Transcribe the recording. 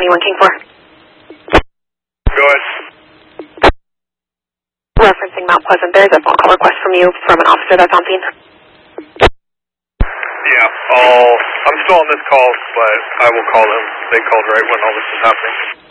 91 King 4. Go ahead. Referencing Mount Pleasant, there's a phone call request from you from an officer that's on scene. Yeah, I'm still on this call, but I will call them. They called right when all this was happening.